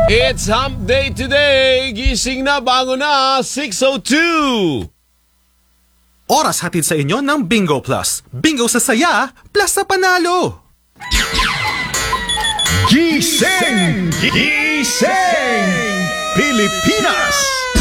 It's hump day today. Gising na, bango na, 6:02. Oras hatid sa inyo ng Bingo Plus. Bingo sa saya, plus sa panalo. Gising! Gising! Pilipinas!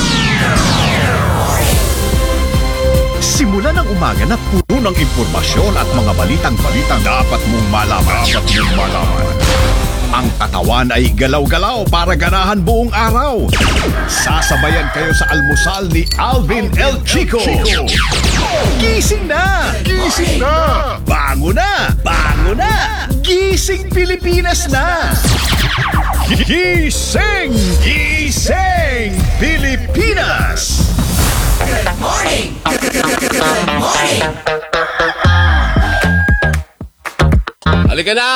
Simula ng umaga na puno ng impormasyon at mga balitang dapat mong malaman. Ang katawan ay galaw-galaw para ganahan buong araw. Sasabayan kayo sa almusal ni Alvin El Chico. Gising na! Gising na! Bango na! Bango na! Gising Pilipinas na! Gising! Gising Pilipinas! Good morning! Good morning! Halika na!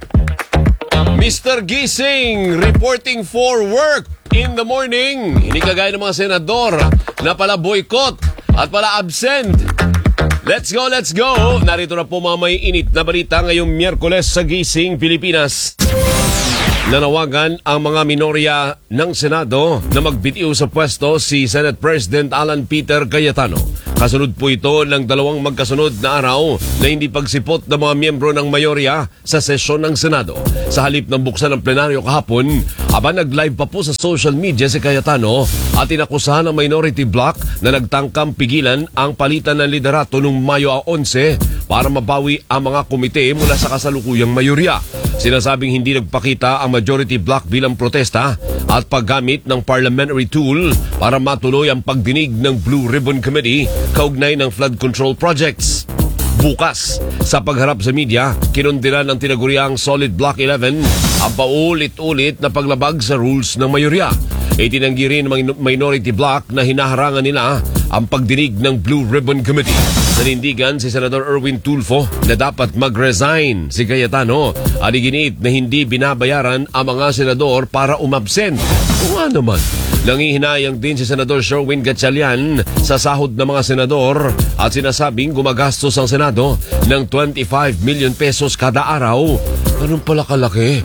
Mr. Gising reporting for work in the morning. Hindi kagaya ng mga senador na pala boycott at pala absent. Let's go, let's go! Narito na po mga may init na balita ngayong Miyerkules sa Gising Pilipinas. Nanawagan ang mga minorya ng Senado na magbitiw sa pwesto si Senate President Alan Peter Cayetano. Kasunod po ito ng dalawang magkasunod na araw na hindi pagsipot ng mga miyembro ng mayorya sa sesyon ng Senado. Sa halip ng buksan ng plenaryo kahapon, nag-live pa po sa social media si Cayetano at inakusahan ng minority bloc na nagtangkang pigilan ang palitan ng liderato noong Mayo 11 para mabawi ang mga komite mula sa kasalukuyang mayorya. Sinasabing hindi nagpakita ang majority bloc bilang protesta at paggamit ng parliamentary tool para matuloy ang pagdinig ng Blue Ribbon Committee kaugnay ng flood control projects. Bukas, sa pagharap sa media, kinundira ng tinaguriang Solid Block 11 ang paulit-ulit na paglabag sa rules ng mayorya. Itinanggi rin ng minority bloc na hinaharangan nila ang pagdinig ng Blue Ribbon Committee. Nanindigan si Senador Erwin Tulfo na dapat mag-resign si Cayetano at iginiit na hindi binabayaran ang mga senador para umabsent. O nga naman, nangihinayang din si Senador Sherwin Gatchalian sa sahod ng mga senador at sinasabing gumagastos ang Senado ng 25 million pesos kada araw. Anong pala kalaki?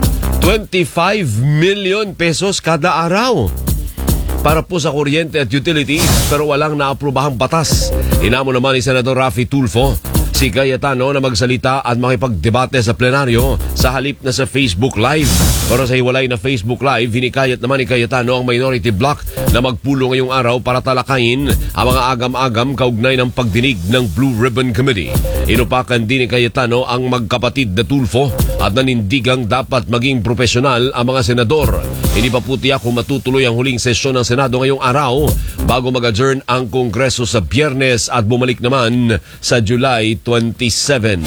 25 million pesos kada araw para po sa kuryente at utilities pero walang naaprobahang batas. Inamo naman ni Senador Raffy Tulfo si Cayetano na magsalita at makipagdebate sa plenaryo sa halip na sa Facebook Live. Pero sa hiwalay na Facebook Live, hinikayat naman ni Cayetano ang minority bloc na magpulo ngayong araw para talakayin ang mga agam-agam kaugnay ng pagdinig ng Blue Ribbon Committee. Inupakan din ni Cayetano ang magkapatid na Tulfo at nanindigang dapat maging profesional ang mga senador. Hindi pa po tiyak kung matutuloy ang huling sesyon ng Senado ngayong araw bago mag-adjourn ang Kongreso sa Biyernes at bumalik naman sa July 27.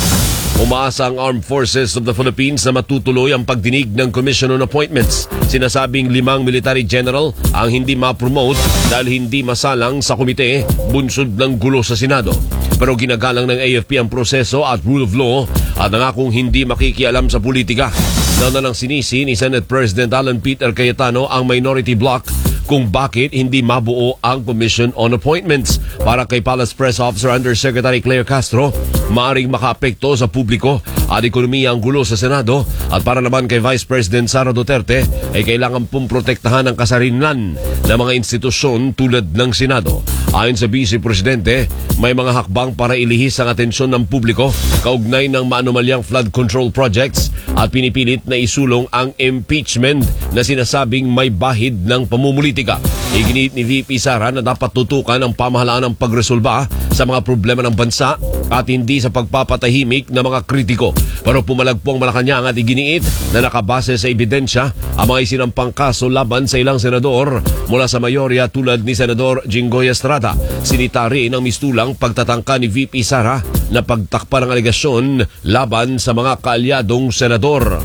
Umaasa ang Armed Forces of the Philippines na matutuloy ang pagdinig ng Commission on Appointments. Sinasabing 5 military general ang hindi ma-promote dahil hindi masalang sa komite, bunsod ng gulo sa Senado. Pero ginagalang ng AFP ang proseso at rule of law at nangakong hindi makikialam sa politika. Naunang sinisi ni Senate President Alan Peter Cayetano ang minority bloc kung bakit hindi mabuo ang Commission on Appointments. Para kay Palace Press Officer Undersecretary Claire Castro, maaring makaapekto sa publiko at ekonomiya ang gulo sa Senado at para naman kay Vice President Sara Duterte ay kailangan pong protektahan ang kasarinlan ng mga institusyon tulad ng Senado. Ayon sa Vice Presidente, may mga hakbang para ilihis ang atensyon ng publiko kaugnay ng maanumalyang flood control projects at pinipilit na isulong ang impeachment na sinasabing may bahid ng pamumulitika. Iginiit ni VP Sara na dapat tutukan ang pamahalaan ng pagresolba sa mga problema ng bansa at hindi sa pagpapatahimik ng mga kritiko. Pero pumalagpo ang Malacanang at iginiit na nakabase sa ebidensya ang mga isinampang kaso laban sa ilang senador mula sa mayorya tulad ni Senador Jinggoy Estrada. Sinita rin ang mistulang pagtatangka ni VP Sara na pagtakpan ng alegasyon laban sa mga kaalyadong senador.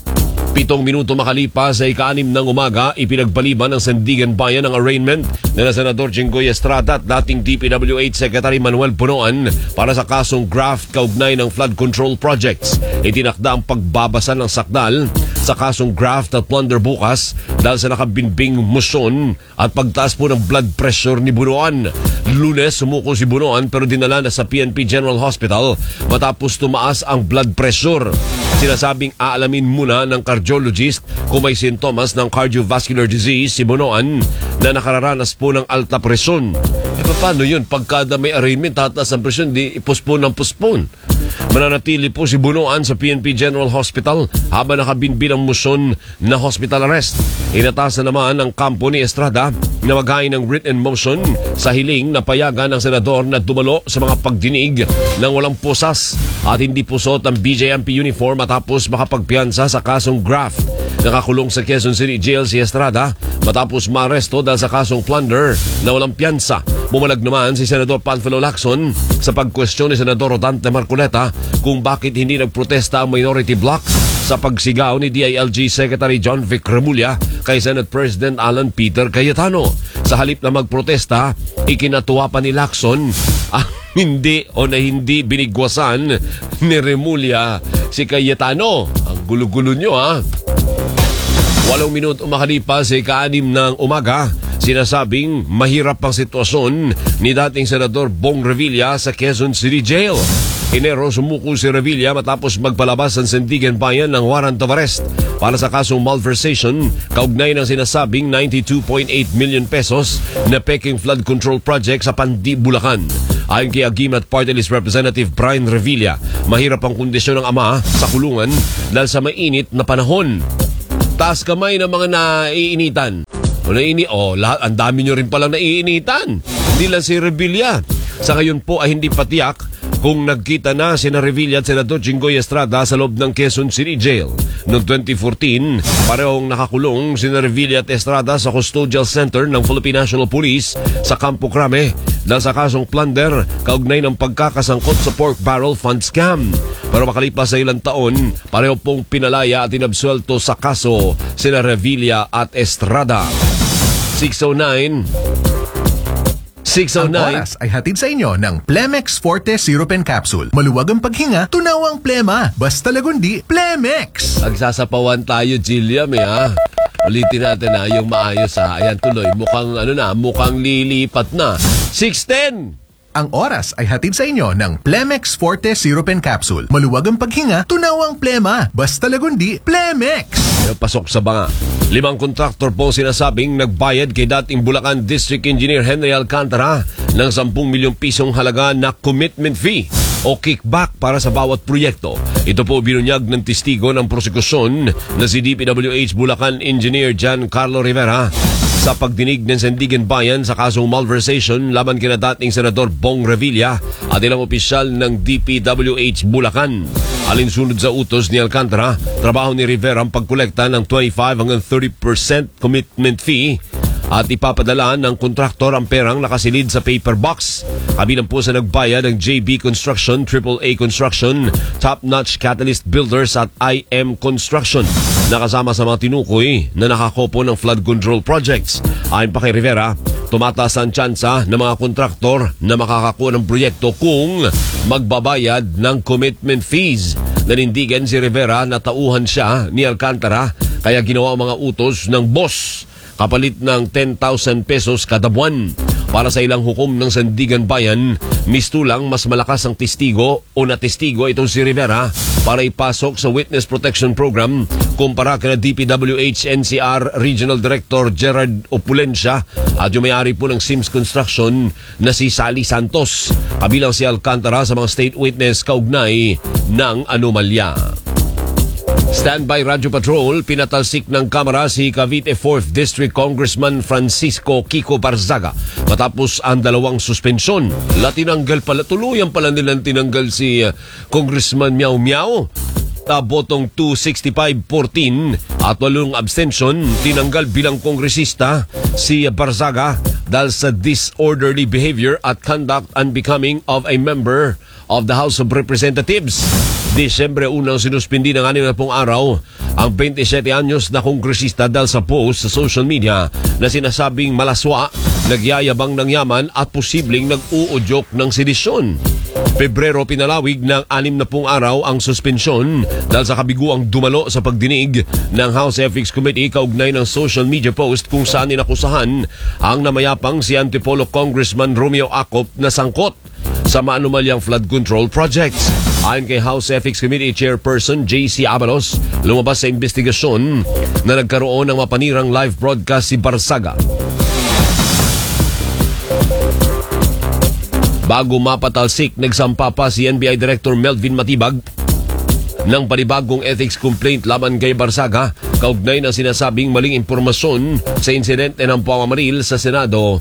7 minuto makalipas sa ika-6 ng umaga, ipinagbaliban ng Sandigan Bayan ang arraignment na Senador Jinggoy Estrada at dating DPWH Secretary Manuel Punoan para sa kasong graft kaugnay ng flood control projects. Itinakda ang pagbabasa ng sakdal sa kasong graft at plunder bukas dahil sa nakabinbing muson at pagtaas po ng blood pressure ni Bunoan. Lunes, sumuko si Bunoan pero dinala na sa PNP General Hospital matapos tumaas ang blood pressure. Sinasabing aalamin muna ng cardiologist kung may sintomas ng cardiovascular disease si Bunoan na nakararanas po ng alta presyon. Paano yun? Pagkada may arraignment, tataas ang presyon, di ipospon ng pospon. Mananatili po si Bunoan sa PNP General Hospital habang nakabinbin ang muson na hospital arrest. Inatasan naman ang kampo ni Estrada na maghain ng written motion sa hiling na payagan ng senador na dumalo sa mga pagdinig ng walang pusas at hindi pusot ang BJMP uniform matapos makapagpiyansa sa kasong graft. Nakakulong sa Quezon City Jail si Estrada matapos maaresto dahil sa kasong plunder na walang piyansa. Bumalag naman si Senador Panfilo Lacson sa pagkwestiyon ni Senador Rodante Marcoleta kung bakit hindi nagprotesta ang minority bloc sa pagsigaw ni DILG Secretary John Vic Remulla kay Senate President Alan Peter Cayetano. Sa halip na magprotesta, ikinatuwa pa ni Lacson hindi binigwasan ni Remulla si Cayetano. Ang gulo-gulo nyo 8 minuto makalipas sa ika-6 ng umaga, sinasabing mahirap ang sitwasyon ni dating Senador Bong Revilla sa Quezon City Jail. Enero, sumuko si Revilla matapos magpalabas ang Sandigan Bayan ng warrant of arrest para sa kasong malversation kaugnay ng sinasabing 92.8 million pesos na peking flood control project sa Pandi, Bulacan. Ayon kay Agimat Party List Representative Brian Revilla, mahirap ang kondisyon ng ama sa kulungan dahil sa mainit na panahon. Taas kamay ng mga naiinitan. Ang dami nyo rin palang naiinitan. Hindi lang si Revilla. Sa ngayon po ay hindi patiyak kung nagkita na sina Revilla at Senador Jinggoy Estrada sa loob ng Quezon City Jail. Noong 2014, parehong nakakulong sina Revilla at Estrada sa Custodial Center ng Philippine National Police sa Campo Crame dahil sa kasong plunder kaugnay ng pagkakasangkot sa pork barrel fund scam. Pero makalipas sa ilang taon, pareho pong pinalaya at inabsuelto sa kaso sina Revilla at Estrada. 609. Ang oras ay hatid sa inyo ng Plemex Forte Syrup and Capsule. Maluwag ang paghinga, tunaw ang plema. Basta lagundi, Plemex! Nagsasapawan tayo, Gilliam, Ulitin natin yung maayos, Ayan, tuloy. Mukhang lilipat na. 6:10! Ang oras ay hatid sa inyo ng Plemex Forte Syrup and Capsule. Maluwag ang paghinga, tunaw ang plema. Basta lagundi, Plemex! Pasok sa banga. 5 kontraktor po sinasabing nagbayad kay dating Bulacan District Engineer Henry Alcantara ng 10 milyong pisong halaga na commitment fee o kickback para sa bawat proyekto. Ito po binunyag ng testigo ng prosekusyon na si DPWH Bulacan Engineer Giancarlo Rivera sa pagdinig ng Sandigan Bayan sa kasong malversation laban kina dating Senador Bong Revilla at ilang opisyal ng DPWH Bulacan. Alinsunod sa utos ni Alcantara, trabaho ni Rivera ang pagkolekta ng 25 hanggang 30% commitment fee at ipapadala ng kontraktor ang perang nakasilid sa paper box. Kabilang po sa nagbayad ng JB Construction, AAA Construction, Top Notch Catalyst Builders at IM Construction. Nakasama sa mga tinukoy na nakakopo ng flood control projects. Ayon pa kay Rivera, tumataas ang tsansa ng mga kontraktor na makakakuha ng proyekto kung magbabayad ng commitment fees. Nanindigan si Rivera na tauhan siya ni Alcantara kaya ginawa ang mga utos ng boss kapalit ng 10,000 pesos kada buwan. Para sa ilang hukom ng Sandigan Bayan, mistulang mas malakas ang testigo o natestigo itong si Rivera para ipasok sa Witness Protection Program kumpara kina DPWH NCR Regional Director Gerard Opulencia at yung may-ari po ng Sims Construction na si Sally Santos. Kabilang si Alcantara sa mga state witness kaugnay ng anomalya. Standby Radio Patrol, pinatalsik ng kamera si Cavite 4th District Congressman Francisco Kiko Barzaga matapos ang 2 suspensyon. Tuluyan pala nilang tinanggal si Congressman Miao Miao. Botong 265-14 at 8 abstention, tinanggal bilang kongresista si Barzaga dahil sa disorderly behavior at conduct unbecoming of a member of the House of Representatives. Disyembre 1 sinuspindi ng 6 araw ang 27 anyos na kongresista dahil sa post sa social media na sinasabing malaswa, nagyayabang ng yaman at posibleng nag-uudyok ng sedisyon. Pebrero pinalawig ng 60 araw ang suspensyon dahil sa kabiguang dumalo sa pagdinig ng House Ethics Committee kaugnay ng social media post kung saan inakusahan ang namayapang si Antipolo Congressman Romeo Acop na sangkot sa maanumalyang flood control projects. Ayon kay House Ethics Committee Chairperson J.C. Abalos, lumabas sa investigasyon na nagkaroon ng mapanirang live broadcast si Barsaga. Bago mapatalsik, nagsampa pa si NBI Director Melvin Matibag ng panibagong ethics complaint laban kay Barsaga kaugnay ng sinasabing maling impormasyon sa insidente ng pamamaril sa Senado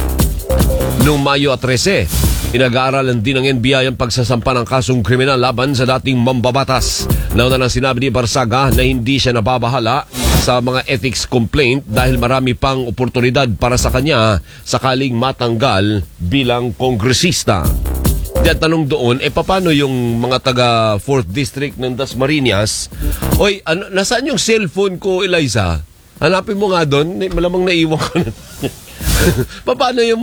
noong Mayo 13. Pinag-aaralan din ng NBI ang pagsasampa ng kasong kriminal laban sa dating mambabatas. Nauna nang sinabi ni Barsaga na hindi siya nababahala sa mga ethics complaint dahil marami pang oportunidad para sa kanya sakaling matanggal bilang kongresista. Diyan tanong doon, paano yung mga taga 4th District ng Dasmariñas? Oy, nasaan yung cellphone ko, Eliza? Hanapin mo nga doon, malamang naiwan ko na. Paano yung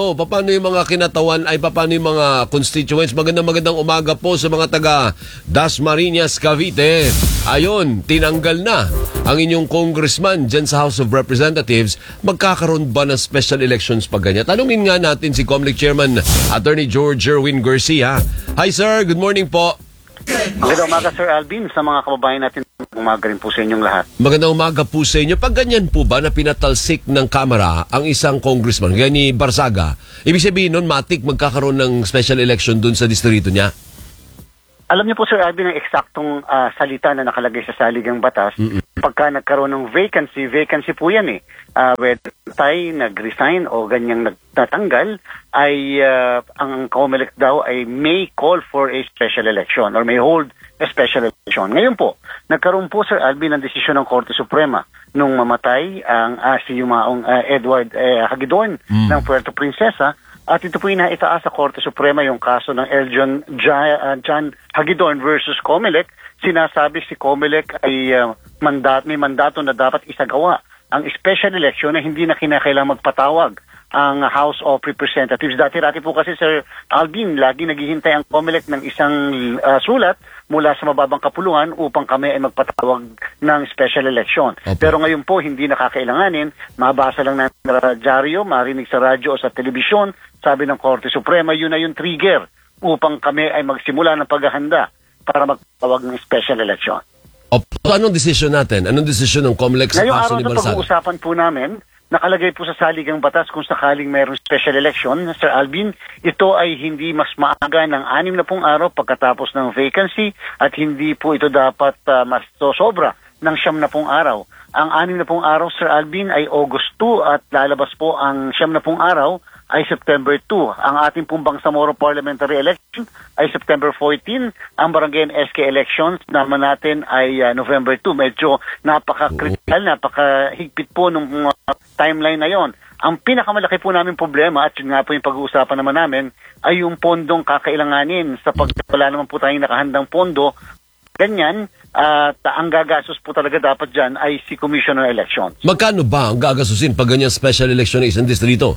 mga kinatawan ay paano yung mga constituents? Magandang umaga po sa mga taga Dasmariñas, Cavite. Ayon, tinanggal na ang inyong congressman dyan sa House of Representatives. Magkakaroon ba ng special elections pag ganyan? Tanungin nga natin si COMELEC Chairman Attorney George Erwin Garcia. Hi sir, good morning po. Magandang umaga Sir Alvin sa mga kababayan natin. Umaga rin po sa inyong lahat. Magandang umaga po sa inyo. Pag ganyan po ba na pinatalsik ng kamera ang isang congressman, gaya ni Barsaga, ibig sabihin nun, matik magkakaroon ng special election dun sa distrito niya? Alam niyo po Sir Alvin ang eksaktong salita na nakalagay sa saligang batas. Pagka nagkaroon ng vacancy po yan eh. Whether tayo nag-resign o ganyang nagtatanggal, ay ang COMELEC daw ay may call for a special election or may hold a special election. Ngayon po, nagkaroon po Sir Alvin ng desisyon ng Korte Suprema nung mamatay ang si Yumaong Edward Hagidon ng Puerto Princesa. At ito po inaitaas sa Korte Suprema yung kaso ng John Hagidon versus COMELEC. Sinasabi si COMELEC ay may mandato na dapat isagawa ang special election na hindi na kinakailangang magpatawag ang House of Representatives. Dati-rati po kasi Sir Alvin, lagi naghihintay ang COMELEC ng isang sulat mula sa mababang kapulungan upang kami ay magpatawag ng special election. Okay. Pero ngayon po, hindi nakakailanganin. Mabasa lang natin sa dyaryo, marinig sa radyo o sa telebisyon. Sabi ng Korte Suprema, yun na yung trigger upang kami ay magsimula ng paghahanda para magpatawag ng special election. Anong desisyon natin? Anong desisyon ng COMELEC sa kaso ni Barsaga? Ngayong araw na pag-uusapan po namin, nakalagay po sa saligang batas kung sakaling mayroong special election, Sir Alvin, ito ay hindi mas maaga ng 60 araw pagkatapos ng vacancy at hindi po ito dapat mas sobra ng 70 araw. Ang 60 araw, Sir Alvin, ay August 2 at lalabas po ang 70 araw ay September 2. Ang ating pong Bangsamoro Parliamentary Election ay September 14. Ang Barangay SK elections naman natin ay November 2. Medyo napaka-critical, napaka-higpit po nung timeline na yon. Ang pinakamalaki po namin problema, at yun nga po yung pag-uusapan naman namin, ay yung pondong kakailanganin sapagkat wala naman po tayong nakahandang pondo. Ganyan, ang gagastos po talaga dapat dyan ay si Commissioner Elections. Magkano ba ang gagasusin pag ganyan special election na isang distrito?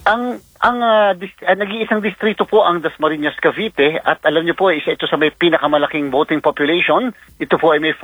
Nag-iisang distrito po ang Dasmariñas, Cavite at alam niyo po, isa ito sa may pinakamalaking voting population. Ito po ay may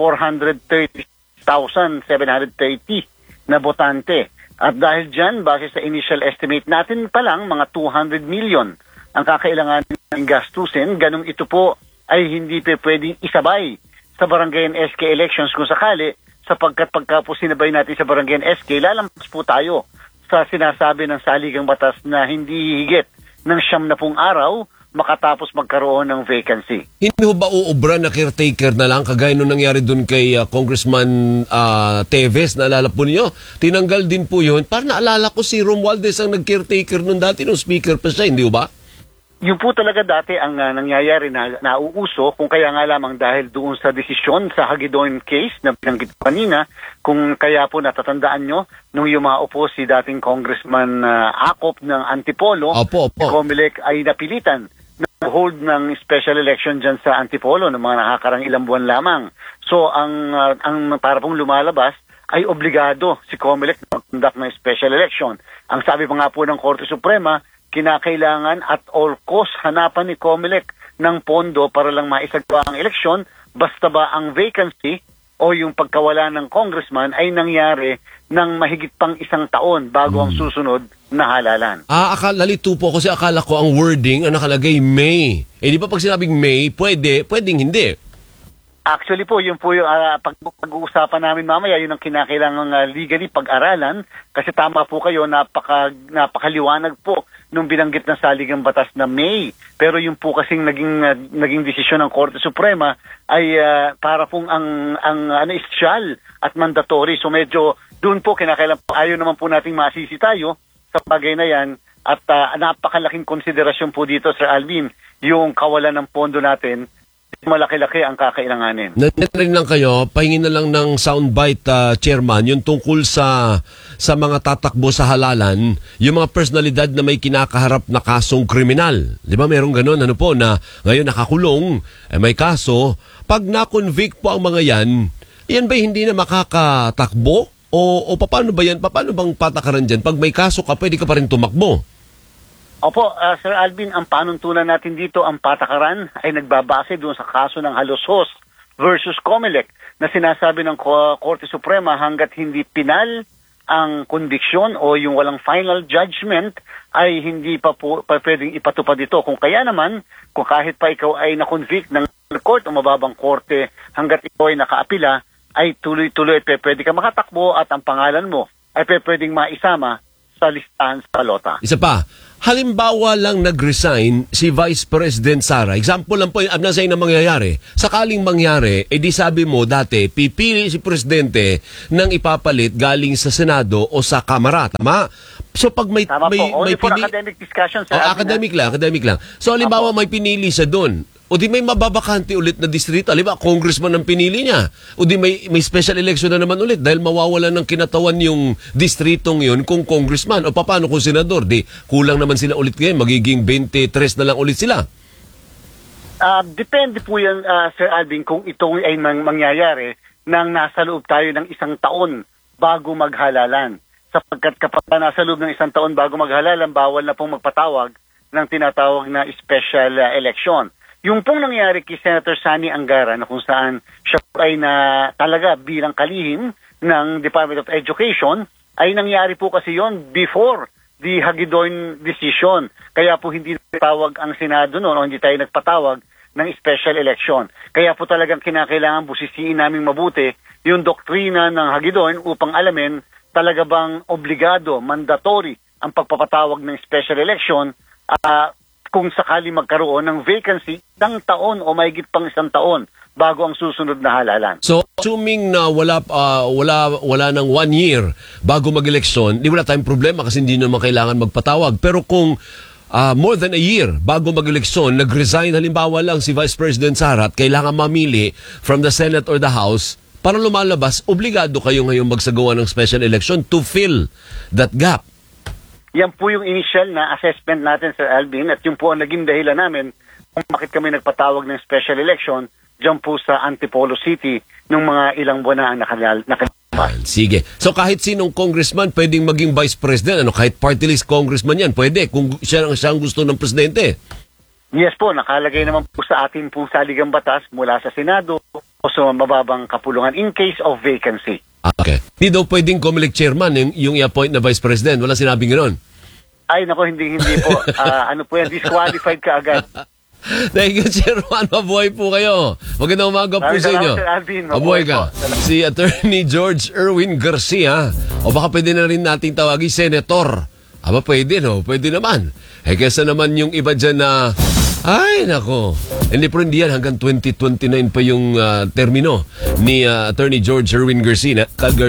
430,730 na botante. At dahil dyan, base sa initial estimate natin pa lang, mga 200 million ang kakailangan ng gastusin. Ganong ito po ay hindi pwedeng isabay sa Barangay SK elections kung sakali, sapagkat pagka po sinabay natin sa Barangay SK, lalampas po tayo sa sinasabi ng saligang batas na hindi higit ng 70 araw makatapos magkaroon ng vacancy. Hindi ho ba uubra na caretaker na lang kagaya nung nangyari dun kay Congressman Teves, naalala po niyo? Tinanggal din po yun. Parang naalala ko si Romualdez ang nag-caretaker nun dati nung speaker pa siya, hindi ho ba? Yung po talaga dati ang nangyayari na nauuso, kung kaya nga lamang dahil doon sa desisyon sa Hagidon case na binanggit kanina, kung kaya po natatandaan nyo, nung yumao po si dating Congressman Acop ng Antipolo, si COMELEC ay napilitan na hold ng special election dyan sa Antipolo ng mga nakakarang ilang buwan lamang. So ang para pong lumalabas ay obligado si COMELEC na mag-conduct ng special election. Ang sabi pa nga po ng Korte Suprema, kinakailangan at all cost hanapan ni COMELEC ng pondo para lang maisagawa ang eleksyon, basta ba ang vacancy o yung pagkawala ng congressman ay nangyari ng mahigit pang 1 taon bago ang susunod na halalan. Nalito po kasi akala ko ang wording ang nakalagay May. Di ba pag sinabing May, pwedeng hindi. Actually po, yun po yung pag-uusapan namin mamaya, yun ang kinakailangang legally pag-aralan kasi tama po kayo, napakaliwanag po nung binanggit ng saligang batas na May. Pero yung po kasing naging desisyon ng Korte Suprema ay para pong ang isyal at mandatory. So medyo doon po kinakailangan, ayaw naman po nating masisi tayo sa bagay na yan at napakalaking konsiderasyon po dito, Sir Alvin, yung kawalan ng pondo natin. Malaki-laki ang kakailanganin. Rin lang kayo, pahingin na lang ng soundbite, Chairman, yung tungkol sa mga tatakbo sa halalan, yung mga personalidad na may kinakaharap na kasong kriminal. Di ba merong ganun, na ngayon nakakulong, may kaso. Pag na-convict po ang mga yan ba hindi na makakatakbo? O paano ba yan? Paano bang patakaran dyan? Pag may kaso ka, pwede ka pa rin tumakbo. Opo, Sir Alvin, ang panuntunan natin dito, ang patakaran ay nagbabase doon sa kaso ng Halosos versus COMELEC na sinasabi ng Korte Suprema hanggat hindi pinal ang konviksyon o yung walang final judgment ay hindi pa pwedeng ipatupad ito. Kung kaya naman, kung kahit pa ikaw ay na-convict ng court o mababang korte hanggat ikaw ay nakaapila, ay tuloy-tuloy pwede ka makatakbo at ang pangalan mo ay pwedeng maisama sa listahan sa lota. Isa pa, halimbawa lang nag-resign si Vice President Sara. Example lang po yung abnasay na mangyayari. Sakaling mangyari, di sabi mo dati, pipili si Presidente ng ipapalit galing sa Senado o sa Kamara. Tama? So pag may academic discussion, Sir. Academic lang. So halimbawa may pinili sa doon. O di may mababakante ulit na distrito. Halimbawa, congressman ang pinili niya. O di may special election na naman ulit dahil mawawala ng kinatawan yung distritong yun kung congressman. O paano kung senador? Di kulang naman sila ulit ngayon. Magiging 23 na lang ulit sila. Depende po yan, Sir Alvin, kung ito ay mangyayari nang nasa loob tayo ng 1 taon bago maghalalan. Sapagkat kapag nasa loob ng 1 taon bago maghalalan, bawal na pong magpatawag ng tinatawag na special election. Yung pong nangyari kay Senator Sani Angara na kung saan siya ay talaga bilang kalihim ng Department of Education, ay nangyari po kasi yon before the Hagedorn decision. Kaya po hindi nagpatawag ang Senado noon o hindi tayo nagpatawag ng special election. Kaya po talagang kinakailangan busisiin namin mabuti yung doktrina ng Hagedorn upang alamin talaga bang obligado, mandatory ang pagpapatawag ng special election kung sakali magkaroon ng vacancy 1 taon o mahigit pang 1 taon bago ang susunod na halalan. So, assuming na wala ng 1 year bago mag-eleksyon, di wala tayong problema kasi hindi naman kailangan magpatawag. Pero kung more than a year bago mag-eleksyon, nag-resign halimbawa lang si Vice President Sara at kailangan mamili from the Senate or the House, para lumalabas, obligado kayo ngayong magsagawa ng special election to fill that gap. Yan po yung initial na assessment natin, Sir Alvin, at yung po ang naging dahilan namin kung bakit kami nagpatawag ng special election dyan po sa Antipolo City nung mga ilang buwan na ang nakalipas. Sige. So kahit sinong congressman pwedeng maging vice president, kahit party list congressman yan, pwede kung siya ang gusto ng presidente. Yes po, nakalagay naman po sa atin pong saligang batas mula sa Senado o sa mababang kapulungan in case of vacancy. Okay. Hindi daw pwedeng COMELEC chairman yung i-appoint na vice president. Wala sinabing gano'n. Ay, nako, hindi po. Ano po yan, disqualified ka agad. Thank you, Chairman. Mabuhay po kayo. Magandang umaga po sa inyo. Sir Alvin, mabuhay ka. Si Attorney George Erwin Garcia. O baka pwede na rin nating tawagin Senator. Aba, pwede, no? Pwede naman. Kesa naman yung iba dyan na, ay, nako. Hindi po rin yan. Hanggang 2029 pa yung termino ni Attorney George Erwin Garcia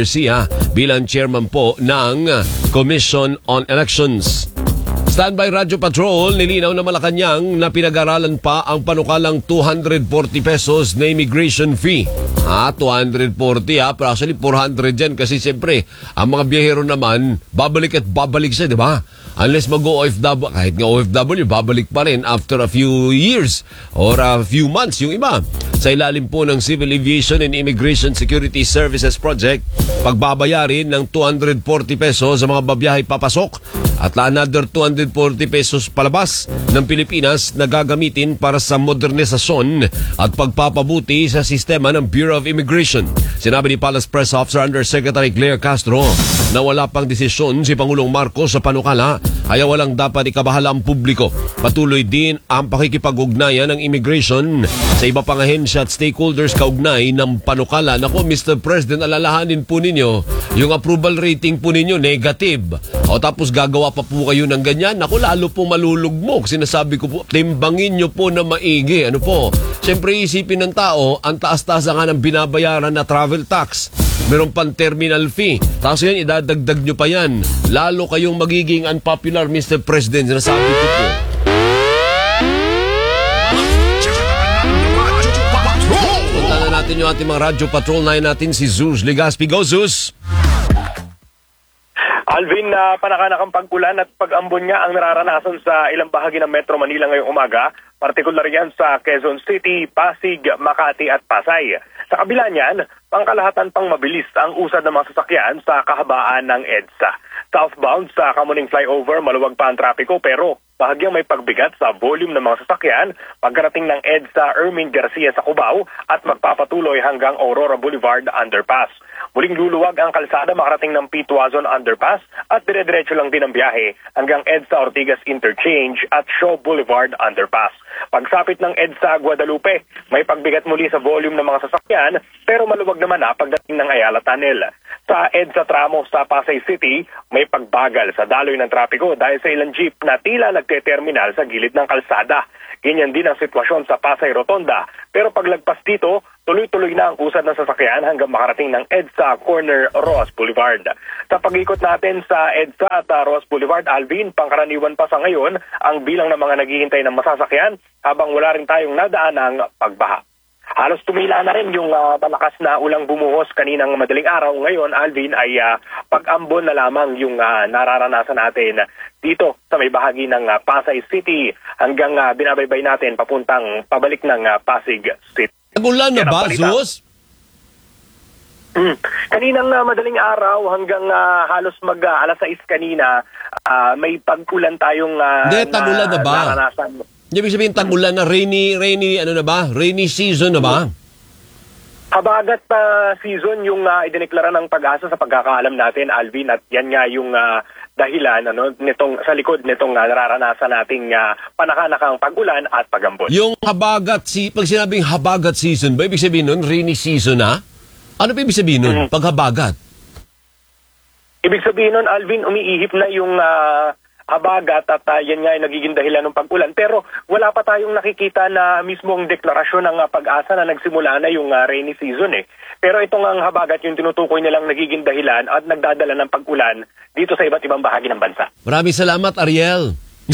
bilang chairman po ng Commission on Elections. Standby Radyo Patrol, nilinaw na Malacanang na pinag-aralan pa ang panukalang 240 pesos na immigration fee. 240 pero actually 400 yan kasi siyempre, ang mga biyahero naman, babalik at babalik siya, di ba? Unless mag-OFW, kahit nga OFW, babalik pa rin after a few years or a few months yung iba. Sa ilalim po ng Civil Aviation and Immigration Security Services Project, pagbabayarin ng 240 pesos sa mga babiyahe papasok at another 240 pesos palabas ng Pilipinas na gagamitin para sa modernisasyon at pagpapabuti sa sistema ng Bureau of Immigration. Sinabi ni Palace Press Officer Undersecretary Claire Castro na wala pang desisyon si Pangulong Marcos sa panukala kaya walang dapat ikabahala ang publiko. Patuloy din ang pakikipag-ugnayan ng immigration sa iba pang ahensya at stakeholders kaugnay ng panukala. Nako, Mr. President, alalahanin po ninyo, yung approval rating po ninyo negative. O tapos gagawa pa po kayo ng ganyan. Nako, lalo po malulugmok. Sinasabi ko po, timbangin nyo po na maigi. Ano po? Siyempre isipin ng tao, ang taas-taas nga ng binabayaran na travel tax. Meron pang terminal fee. Tapos yan, idadagdag nyo pa yan. Lalo kayong magiging unpopular, Mr. President. Sinasabi ko po. Punta na natin yung ating mga radyo patrol na natin, si Zeus Legaspi. Go, Zeus! Alvin, panakanakang pag-ulan at pag-ambon nga ang nararanasan sa ilang bahagi ng Metro Manila ngayong umaga, partikular yan sa Quezon City, Pasig, Makati at Pasay. Sa kabila niyan, pangkalahatan pang mabilis ang usad ng mga sasakyan sa kahabaan ng EDSA. Southbound sa Kamuning Flyover, maluwag pa ang trapiko pero bahagyang may pagbigat sa volume ng mga sasakyan pagkarating ng EDSA Ermin Garcia sa Cubao at magpapatuloy hanggang Aurora Boulevard Underpass. Muling luluwag ang kalsada makarating ng P. Tuazon Underpass at dire-diretso lang din ang biyahe hanggang EDSA Ortigas Interchange at Shaw Boulevard Underpass. Pagsapit ng EDSA Guadalupe, may pagbigat muli sa volume ng mga sasakyan pero maluwag naman pagdating ng Ayala Tunnel. Sa EDSA tramo sa Pasay City, may pagbagal sa daloy ng trapiko dahil sa ilang jeep na tila nagte-terminal sa gilid ng kalsada. Ganyan din ang sitwasyon sa Pasay Rotonda. Pero paglagpas dito, tuloy-tuloy na ang usad ng sasakyan hanggang makarating ng EDSA Corner Roas Boulevard. Sa pag-ikot natin sa EDSA at Roas Boulevard, Alvin, pangkaraniwan pa sa ngayon ang bilang ng mga naghihintay ng masasakyan habang wala rin tayong nadaan ng pagbaha. Halos tumila na rin yung malakas na ulang bumuhos kaninang madaling araw. Ngayon, Alvin, ay pag-ambon na lamang yung nararanasan natin dito sa may bahagi ng Pasay City hanggang binabaybay natin papuntang pabalik ng Pasig City. Tagulan na ba, Zeus? Kaninang madaling araw hanggang halos alas 6 kanina, may pag-ulan tayong tagulan na ba? naranasan. Ibig sabihin, tagulan na, rainy, ano na ba? Rainy season na ba? Habagat season yung idineklara ng Pag-asa sa pagkakaalam natin, Alvin, at yan nga yung dahilan nitong sa likod nitong nararanasan nating panakanakang pag-ulan at pag-ambon. Yung habagat, pag sinabing habagat season ba, ibig sabihin nun, rainy season na? Ano ba ibig sabihin nun, paghabagat? Ibig sabihin nun, Alvin, umiihip na yung habagat at yan nga ay nagiging dahilan ng pag-ulan. Pero wala pa tayong nakikita na mismong deklarasyon ng Pag-asa na nagsimula na yung rainy season eh. Pero itong ang habagat yung tinutukoy nilang nagiging dahilan at nagdadala ng pag-ulan dito sa iba't ibang bahagi ng bansa. Maraming salamat, Ariel.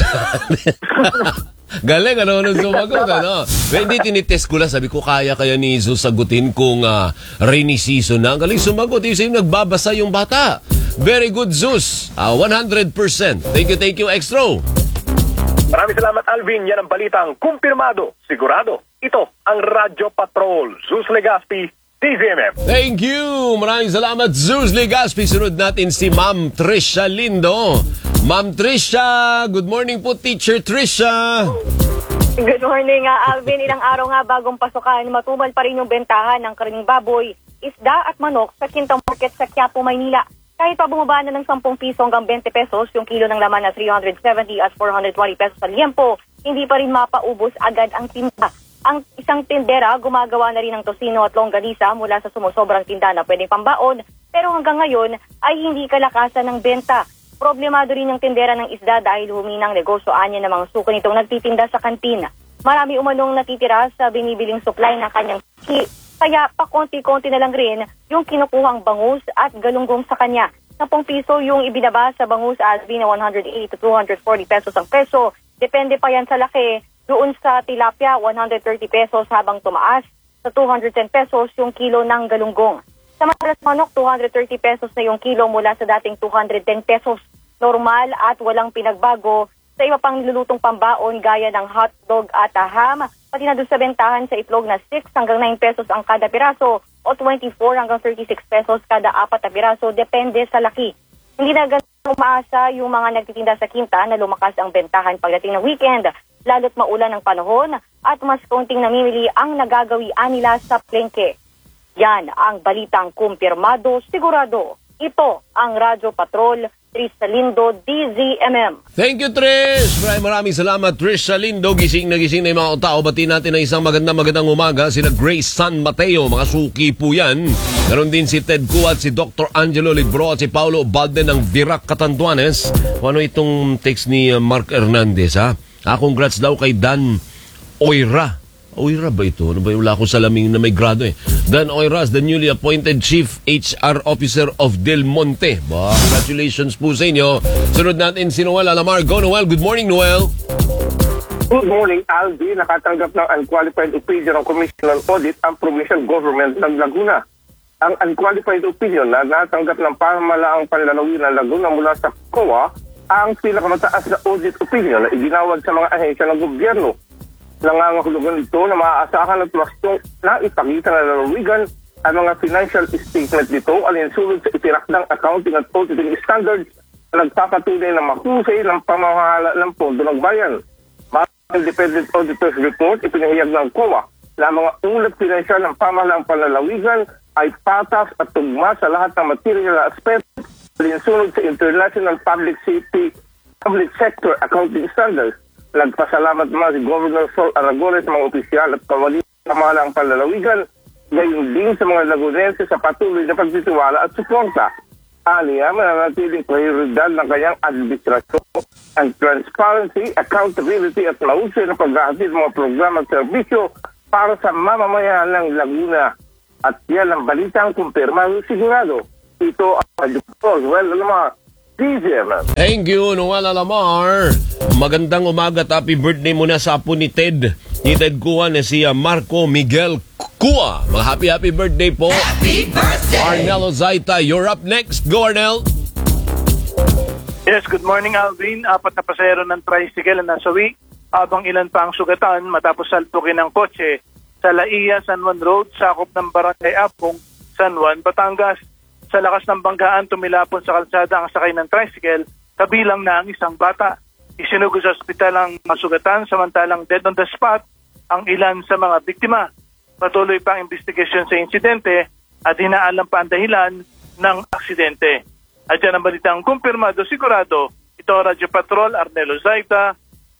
Galing, nung sumagot, Hindi, tinitest ko lang. Sabi ko, kaya ni Zeus sagutin kung rainy season na. Galing sumagot. Yung nagbabasa yung bata. Very good, Zeus. 100%. Thank you, Extro. Maraming salamat, Alvin. Yan ang balitang kumpirmado, sigurado. Ito ang Radyo Patrol. Zeus Legaspi, TZMM. Thank you. Maraming salamat, Zeus Legaspi. Sunod natin si Ma'am Trisha Lindo. Ma'am Trisha, good morning po, Teacher Trisha. Good morning, Alvin. Ilang araw nga bagong pasukan, matumal pa rin yung bentahan ng karining baboy, isda at manok sa Quinta Market sa Quiapo, Maynila. Kahit pa bumaba na ng 10 piso hanggang 20 pesos, yung kilo ng laman na 370 at 420 pesos sa liempo, hindi pa rin mapaubos agad ang tinda. Ang isang tindera gumagawa na rin ng tosino at longganisa mula sa sumusobrang tinda na pwedeng pambaon, pero hanggang ngayon ay hindi kalakasan ng benta. Problemado rin yung tindera ng isda dahil huminang negosyo anya ng mga suko nitong nagtitinda sa kantina. Marami umanong natitira sa binibiling supply ng kanyang kaya pakonti-konti na lang rin yung kinukuhang bangus at galunggong sa kanya. 10 piso yung ibinaba sa bangus at na 180 to 240 pesos ang peso. Depende pa yan sa laki. Doon sa tilapia, 130 pesos habang tumaas sa 210 pesos yung kilo ng galunggong. Sa madalas manok, 230 pesos na yung kilo mula sa dating 210 pesos. Normal at walang pinagbago sa iba pang nilulutong pambaon gaya ng hotdog at ham, pati na doon sa bentahan sa itlog na 6 hanggang 9 pesos ang kada piraso o 24 hanggang 36 pesos kada 4 na piraso, depende sa laki. Hindi na ganun umaasa yung mga nagtitinda sa Quinta na lumakas ang bentahan pagdating ng weekend, lalo't maulan ang panahon at mas kaunting namimili ang nagagawian nila sa plengke. Yan ang balitang kumpirmado, sigurado. Ito ang Radyo Patrol, Trish Salindo, DZMM. Thank you, Trish! Maraming salamat, Trish Salindo. Gising na yung mga tao. Batiin natin na isang magandang umaga. Sina Grace San Mateo, mga suki po yan. Meron din si Ted Kuat, si Dr. Angelo Libro at si Paulo Balde ng Virac Catanduanes. Ano itong text ni Mark Hernandez, ha? Congrats daw kay Dan Oira. Oira ba ito? Ano ba? Wala akong salaming na may grado eh. Dan Oiras, the newly appointed Chief HR Officer of Del Monte. Congratulations po sa inyo. Sunod natin si Noel Alamar. Go Noel. Good morning, Noel. Good morning, Aldi. Nakatanggap ng unqualified opinion ng Commission on Audit ang provincial government ng Laguna. Ang unqualified opinion na natanggap ng pamahalaang panlalawin ng Laguna mula sa COA ang pinakamataas na audit opinion na iginawad sa mga ahensya ng gobyerno. Nangangahulugan ito na maaasahan at wastong na ipakita na lalawigan ang mga financial statement nito alinsunod sa itinakdang accounting at auditing standards na nagpapatunay na mahusay ng pamamahala ng pondo ng bayan. Mga independent auditors report ipinahayag ng COA na mga ulat financial ng pamahalaang panlalawigan ay patas at tugma sa lahat ng material aspect alinsunod sa International Public Sector Accounting Standards. Nagpasalamat naman si Governor Sol Aragones sa mga opisyal at kawali ng pamahalaang panlalawigan, gayon din sa mga Lagunense sa patuloy na pagtitiwala at suporta. Aniya, mananatiling prioridad ng kanyang administrasyon ang transparency, accountability at mahusay na paghahatid ng mga programa at serbisyo para sa mamamayan ng Laguna. At yan ang balitang kumpirmado sigurado. Ito ang Radyo Patrol. Well, naman, DZMM. Thank you, Noel Alamar. Magandang umaga at happy birthday muna sa apo ni Ted. Ni Ted Kua na si Marco Miguel Kua. Mga happy birthday po. Happy birthday! Arnel Ozaita, you're up next. Go, Arnel. Yes, good morning, Alvin. 4 na pasahero ng tricycle na nasawi habang ilan pa ang sugatan matapos salpukin ng kotse sa Laia, San Juan Road, sakop ng Barangay Apong, San Juan, Batangas. Sa lakas ng banggaan, tumilapon sa kalsada ang sakay ng tricycle, kabilang na ang isang bata. Isinugod sa ospital ang masugatan, samantalang dead on the spot ang ilan sa mga biktima. Patuloy pa ang investigasyon sa insidente at hinaalam pa ang dahilan ng aksidente. At yan ang balitang kumpirmado, sigurado. Ito ang Radyo Patrol, Arnel Ozaita,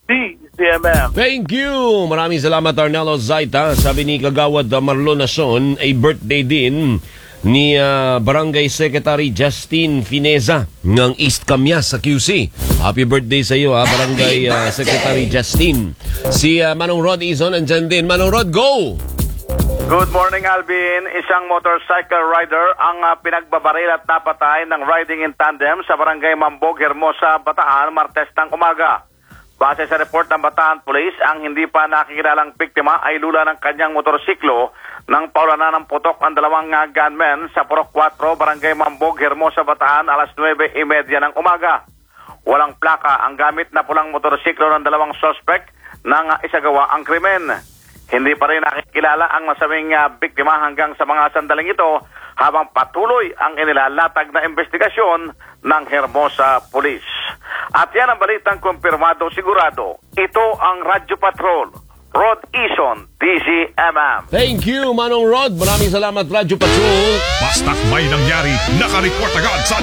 DZMM. Thank you. Maraming salamat, Arnel Ozaita. Sabi ni Kagawad Marlon Nason, ay birthday din ni Barangay Secretary Justin Fineza ng East Camias sa QC. Happy birthday sa iyo, Barangay Secretary Justin. Si Manong Rod Izon andyan din. Manong Rod, go! Good morning, Alvin. Isang motorcycle rider ang pinagbabaril at napatay ng riding in tandem sa Barangay Mambog, Hermosa, Bataan, Martes ng umaga. Base sa report ng Bataan Police, ang hindi pa nakikilalang biktima ay lula ng kanyang motorsiklo nang paulanan ng putok ang dalawang gunmen sa Purok 4, Barangay Mambog, Hermosa, Bataan, alas 9:30 ng umaga. Walang plaka ang gamit na pulang motorsiklo ng dalawang suspect nang isagawa ang krimen. Hindi pa rin nakikilala ang masaming biktima hanggang sa mga sandaling ito habang patuloy ang inilalatag na investigasyon ng Hermosa Police. At yan ang balitang kumpirmado sigurado. Ito ang Radyo Patrol. Rod Ison, DZMM. Thank you, Manong Rod. Maraming salamat, Radyo Patrol. Basta't may nangyari, nakareport agad sa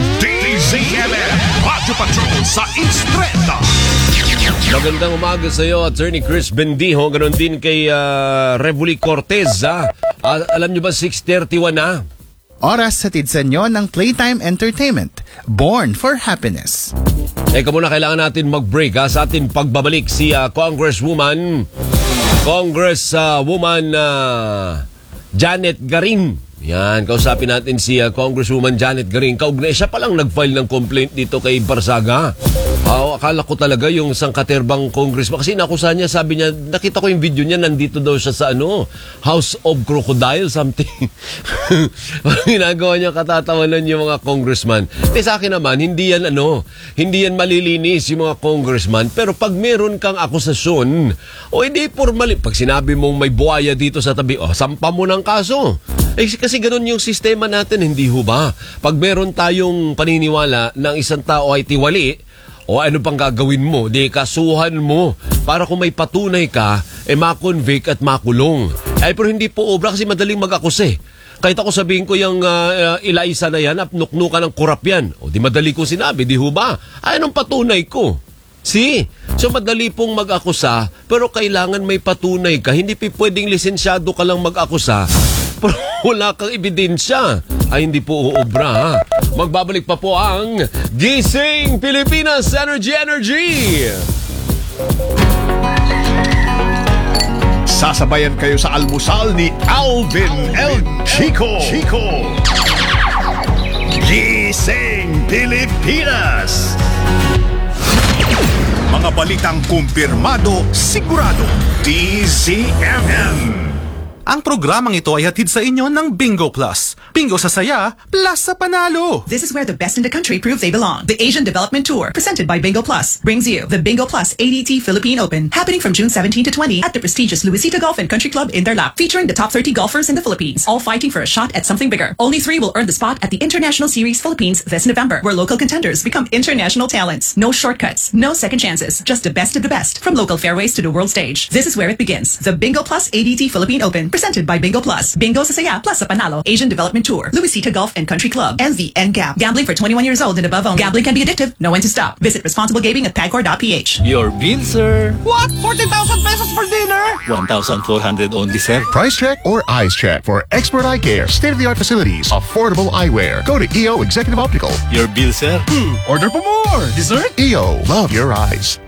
DZMM. Radyo Patrol sa Instreta. Magandang umaga sa iyo, Attorney Chris Bendijo. Ganon din kay Revoli Cortez. Alam nyo ba, 6:31 na? Oras hatid sa inyo ng Playtime Entertainment. Born for Happiness. Teka muna, kailangan natin mag-break sa ating pagbabalik si Congresswoman Janet Garin. Yan, kausapin natin si Congresswoman Janet Garin. Kaugnay, siya palang nag-file ng complaint dito kay Barsaga. Akala ko talaga yung isang katerbang congressman. Kasi nakusahan niya, sabi niya, nakita ko yung video niya, nandito daw siya sa House of Crocodile, something. Ginagawa niya katatawanan yung mga congressman. Sa akin naman, hindi yan malilinis yung mga congressman. Pero pag meron kang akusasyon, hindi formal. Pag sinabi mong may buhaya dito sa tabi, sampa mo ng kaso. Kasi ganun yung sistema natin, hindi ho ba? Pag meron tayong paniniwala ng isang tao ay tiwali, ano pang gagawin mo? Kasuhan mo. Para kung may patunay ka, makonvict at makulong. Pero hindi po obra kasi madaling mag-akuse. Kahit ako sabihin ko yung Eliza na yan, nuknukan ng korap yan. Di madali ko sinabi, di ho ba? Anong patunay ko? So madali pong mag-akusa, pero kailangan may patunay ka. Hindi pwedeng lisensyado ka lang mag-akusa, pero wala kang ebidensya. Hindi po uobra, ha? Magbabalik pa po ang Gising Pilipinas Energy! Sasabayan kayo sa almusal ni Alvin El Chico. Gising Pilipinas! Mga balitang kumpirmado, sigurado, DZMM. Ang programang ito ay hatid sa inyo ng Bingo Plus. Bingo sa saya, plus sa panalo. This is where the best in the country prove they belong. The Asian Development Tour, presented by Bingo Plus, brings you the Bingo Plus ADT Philippine Open, happening from June 17 to 20 at the prestigious Luisita Golf and Country Club in Tarlac, featuring the top 30 golfers in the Philippines, all fighting for a shot at something bigger. Only 3 will earn the spot at the International Series Philippines this November, where local contenders become international talents. No shortcuts, no second chances, just the best of the best, from local fairways to the world stage. This is where it begins. The Bingo Plus ADT Philippine Open, presented by Bingo Plus. Bingo sa saya, plus sa panalo. Asian Development Tour, Luisita Golf and Country Club, and the NGAP. Gambling for 21 years old and above only. Gambling can be addictive. Know when to stop. Visit responsible gaming at pagcor.ph. Your bill, sir. What? 40,000 pesos for dinner? 1,400 only, sir. Price check or eyes check for expert eye care, state-of-the-art facilities, affordable eyewear. Go to EO Executive Optical. Your bill, sir. Order for more. Dessert? EO. Love your eyes.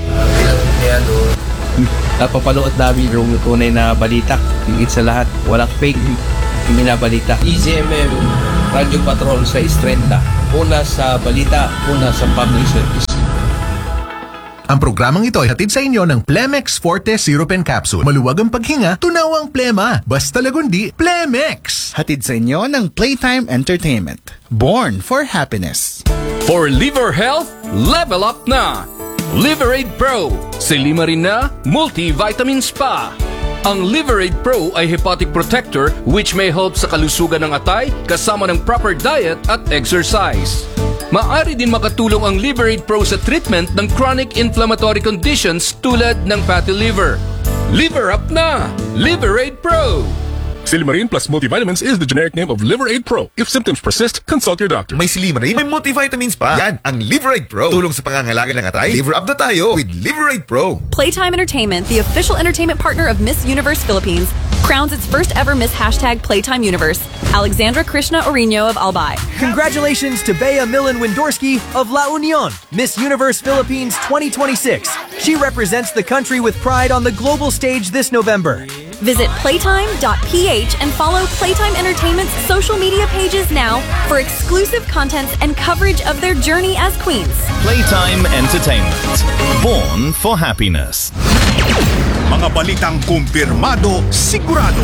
Napapanood namin yung tunay na balita. Higit sa lahat, walang fake yung binabalita. EZMM, Radio Patrol sa Istrenta. Una sa balita, una sa public service. Ang programang ito ay hatid sa inyo ng Plemex Forte Sirupen Capsule. Maluwag ang paghinga, tunaw ang plema. Basta lagundi, Plemex! Hatid sa inyo ng Playtime Entertainment. Born for happiness. For liver health, level up na! Liverade Pro, silima rin na multivitamins pa. Ang Liverade Pro ay hepatic protector which may help sa kalusugan ng atay kasama ng proper diet at exercise. Maaari din makatulong ang Liverade Pro sa treatment ng chronic inflammatory conditions tulad ng fatty liver. Liver up na! Liverade Pro! Silimarin plus multivitamins is the generic name of Liverade Pro. If symptoms persist, consult your doctor. May Silimarin, may multivitamins pa. Yan, ang Liverade Pro. Tulong sa pangangalaga ng atay. Liver up na tayo with Liverade Pro. Playtime Entertainment, the official entertainment partner of Miss Universe Philippines, crowns its first ever Miss #Playtime Universe, Alexandra Krishna Orino of Albay. Congratulations to Bea Millen Windorski of La Union, Miss Universe Philippines 2026. She represents the country with pride on the global stage this November. Visit playtime.ph and follow Playtime Entertainment's social media pages now for exclusive contents and coverage of their journey as queens. Playtime Entertainment. Born for happiness. Mga balitang kumpirmado, sigurado,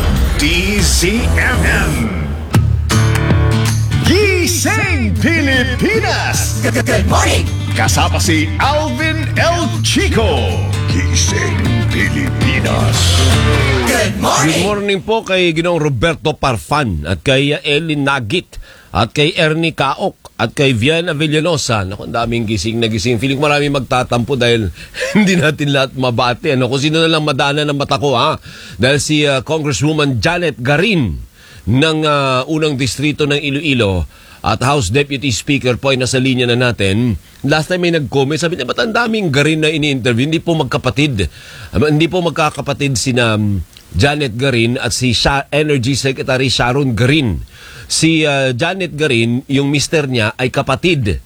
DZMM. Gising Pilipinas! Good morning! Kasama si Alvin El Chico. Gising Pilipinas. Good morning! Good morning po kay Ginoong Roberto Parfan at kay Elin Nagit at kay Ernie Kaok at kay Viana Villanosa. Naku, ang daming gising na gising. Feeling ko marami magtatampo dahil hindi natin lahat mabati. Kung sino na lang madana ng mata ko, ha? Dahil si Congresswoman Janet Garin ng unang distrito ng Iloilo at House Deputy Speaker po ay nasa linya na natin. Last time may nag-comment, sabi niya, ba't ang daming Garin na ini-interview? Hindi po magkapatid. Hindi po magkakapatid sina Janet Garin at si Energy Secretary Sharon Garin. Si Janet Garin, yung mister niya ay kapatid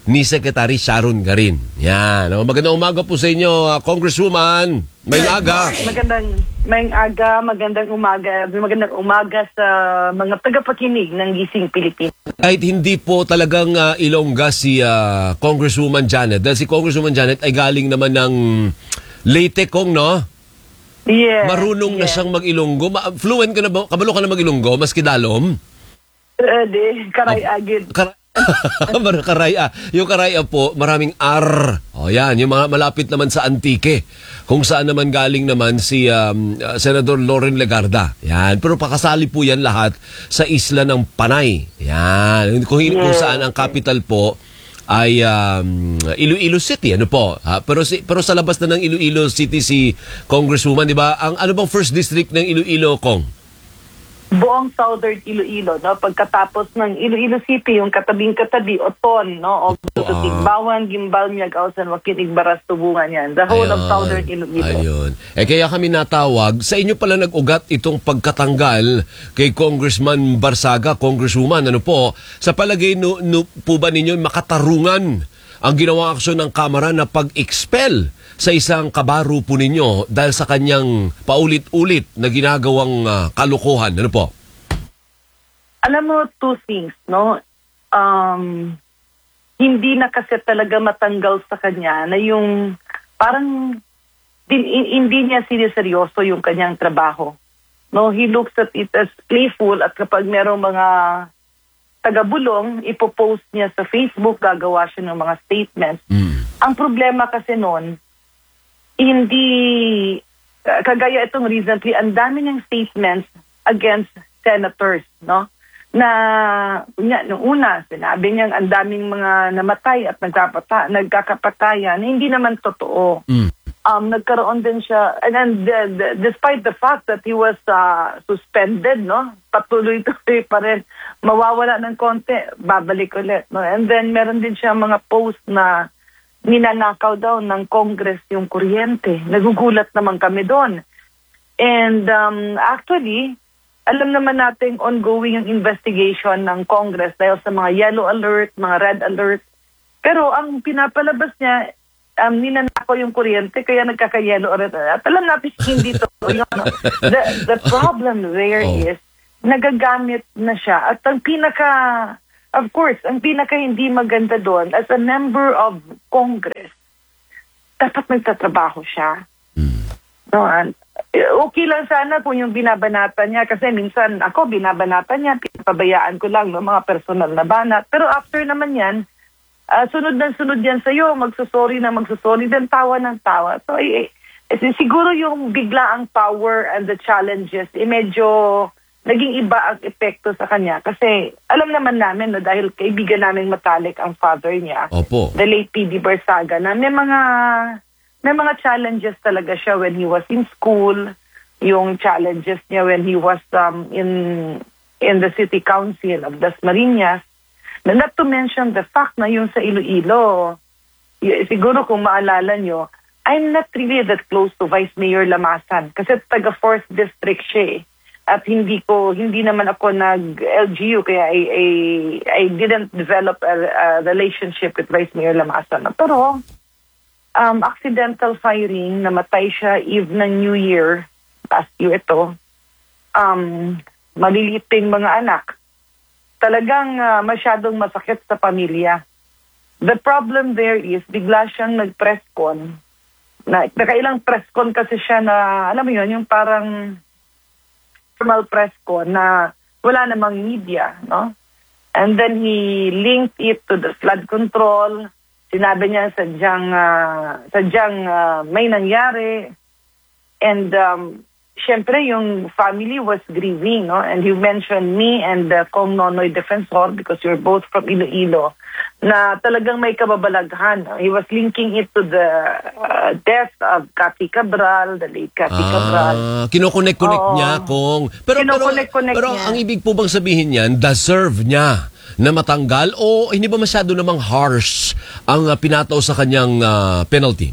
ni Secretary Sharon Garin. Yan. Magandang umaga po sa inyo, Congresswoman. May aga. Magandang umaga sa mga tagapakinig ng Gising Pilipinas. Kahit hindi po talagang Ilongga si Congresswoman Janet. Dahil si Congresswoman Janet ay galing naman ng Leyte, Kong, no? Yeah. Marunong na siyang mag-Ilonggo. Fluent ka na ba? Kabalo ka na mag-Ilonggo, maski dalom? Karay-agid. Karaya. Yung karaya po, maraming R. O yan, yung mga malapit naman sa Antique. Kung saan naman galing naman si Senador Loren Legarda. Yan. Pero pakasali po yan lahat sa isla ng Panay. Yan. Kung saan ang capital po ay Iloilo City. Ano po? Pero sa labas na ng Iloilo City si Congresswoman, di ba? Ano bang first district ng Iloilo, Kong? Buong Southern Iloilo, no? Pagkatapos ng Iloilo City, yung katabing-katabi, Oton, no? O Tigbawan, Gimbal, Miagaw, San Joaquin, Igbaras, Tubungan yan. The whole of Southern Iloilo. Ayun. Kaya kami natawag, sa inyo pala nag-ugat itong pagkatanggal kay Congressman Barsaga, Congresswoman, ano po? Sa palagay po ba ninyo makatarungan ang ginawa aksyon ng Kamara na pag-expel sa isang kabaro po ninyo dahil sa kanyang paulit-ulit na ginagawang kalukuhan? Ano po? Alam mo, two things, no? Hindi na kasi talaga matanggal sa kanya na yung parang hindi niya siniseryoso yung kanyang trabaho. No, he looks at it as playful at kapag merong mga tagabulong, ipopost niya sa Facebook, gagawa siya ng mga statements. Ang problema kasi noon, hindi, kagaya itong recently, ang dami niyang statements against senators, no? Na, nung una, sinabi niyang ang daming mga namatay at nagkakapatayan, hindi naman totoo. Nagkaroon din siya, and then despite the fact that he was suspended, no? Patuloy-tuloy pa rin, mawawala ng konti, babalik ulit, no? And then meron din siya mga post na ninanakaw daw ng Congress yung kuryente. Nagugulat naman kami doon. And actually, alam naman natin ongoing yung investigation ng Congress dahil sa mga yellow alert, mga red alert. Pero ang pinapalabas niya, ninanakaw yung kuryente kaya nagkaka-yellow alert. At alam natin hindi to. The problem there is, nagagamit na siya. At ang of course, ang pinaka hindi maganda doon, as a member of Congress, dapat magtatrabaho siya. No, okay lang sana kung yung binabanatan niya, kasi minsan ako binabanatan niya, pinapabayaan ko lang ng mga personal na banat. Pero after naman yan, sunod yan sa'yo, magsusorry din, tawa ng tawa. So, siguro yung bigla ang power and the challenges, medyo naging iba ang epekto sa kanya. Kasi alam naman namin na dahil kaibigan namin matalik ang father niya, the late P.D. Barsaga, na may mga challenges talaga siya when he was in school, yung challenges niya when he was in the city council of Dasmariñas. Not to mention the fact na yung sa Iloilo, siguro kung maalala nyo, I'm not really that close to Vice Mayor Lamasan kasi taga 4th District siya eh. At hindi naman ako nag-LGU kaya I didn't develop a relationship with Vice Mayor Lamasan. Pero accidental firing, namatay siya eve ng New Year, last year ito, maliliting mga anak. Talagang masyadong masakit sa pamilya. The problem there is, bigla siyang nag-press con. Nakailang press con kasi siya na, alam mo yun, yung parang formal press con na wala namang media, no? And then he linked it to the flood control. Sinabi niya sadyang may nangyari. And syempre yung family was grieving, no? And he mentioned me and Kong Nonoy Defensor, because you're both from Iloilo, na talagang may kababalaghan. He was linking it to the death of Cathy Cabral, the late Cathy Cabral. Kinokonek-connect niya, Kong. Pero ang ibig po bang sabihin niyan, deserve niya na matanggal o hindi ba masyado namang harsh ang pinataw sa kanyang penalty?